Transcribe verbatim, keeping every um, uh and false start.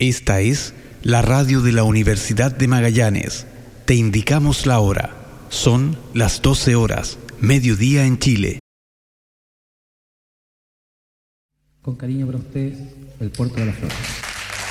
Esta es la radio de la Universidad de Magallanes. Te indicamos la hora. Son las doce horas, mediodía en Chile. Con cariño para usted, el Puerto de las Flores.